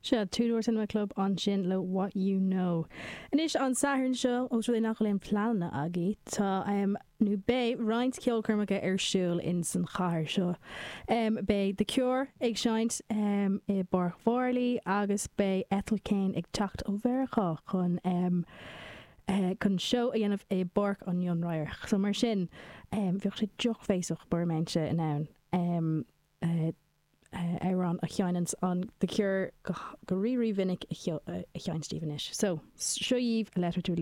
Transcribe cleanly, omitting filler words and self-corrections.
Se túúir in club an sin le what you know. Inis an sahann seo ó ru nach léon planna agé tá nu bé roiint ceolcurrmacha siúil in san chair seo. Bé The Cure ag seint I bar Farley agus bé Ethel Cain ag techt ó bhearcha chun seo a dhéanamh é barc an Jon Ryer. So mar sin bhíoh sé deoch féisoch burméintse in ann. Éran a cheanans an The Cure go rií vinnic a chean Stephen ish. So, seo a letter to